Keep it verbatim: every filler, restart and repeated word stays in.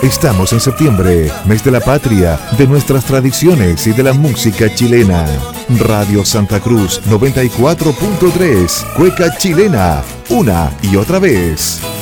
Estamos en septiembre, mes de la patria, de nuestras tradiciones y de la música chilena. Radio Santa Cruz noventa y cuatro punto tres, Cueca Chilena, una y otra vez.